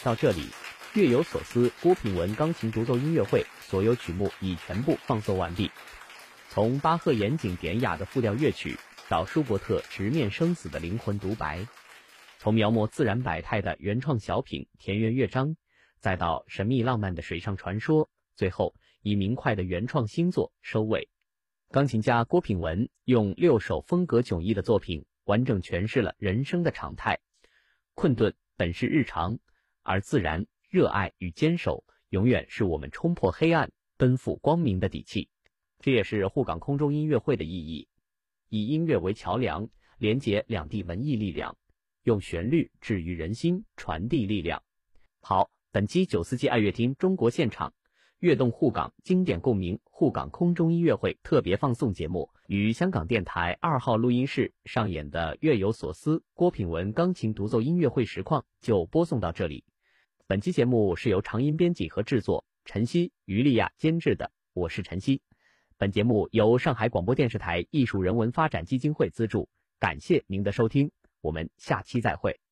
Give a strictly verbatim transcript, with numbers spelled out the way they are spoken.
到这里，月有所思郭品文钢琴独奏音乐会所有曲目已全部放送完毕。从巴赫严谨典雅的复调乐曲，到舒伯特直面生死的灵魂独白，从描摹自然百态的原创小品田园乐章，再到神秘浪漫的水上传说，最后以明快的原创新作收尾。钢琴家郭品文用六首风格迥异的作品，完整诠释了人生的常态。困顿本是日常，而自然、热爱与坚守，永远是我们冲破黑暗、奔赴光明的底气。这也是沪港空中音乐会的意义，以音乐为桥梁，连接两地文艺力量，用旋律治愈人心，传递力量。好，本期九四七爱乐厅中国现场悦动沪港经典共鸣沪港空中音乐会特别放送节目，于香港电台二号录音室上演的月有所思郭品文钢琴独奏音乐会实况就播送到这里。本期节目是由长音编辑和制作，陈曦、于丽亚监制的，我是陈曦。本节目由上海广播电视台艺术人文发展基金会资助，感谢您的收听，我们下期再会。